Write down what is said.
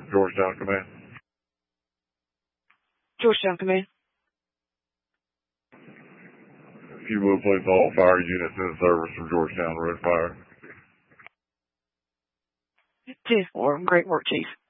Georgetown Command. Georgetown Command. If you will, place all fire units in service from Georgetown Road Fire. 10-4. Great work, Chief.